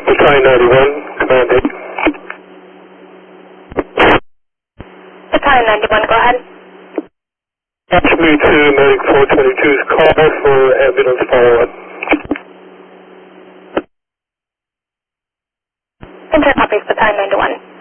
Battalion 91, Command 8. Battalion 91, go ahead. Watch me to Medic 422's call for ambulance follow-up. Enter copies, Battalion 91.